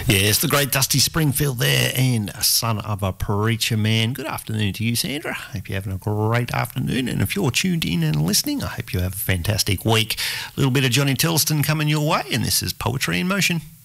Yes, the great Dusty Springfield there, and Son of a Preacher Man. Good afternoon to you, Sandra. Hope you're having a great afternoon, and if you're tuned in and listening, I hope you have a fantastic week. A little bit of Johnny Tillston coming your way, and this is Poetry in Motion.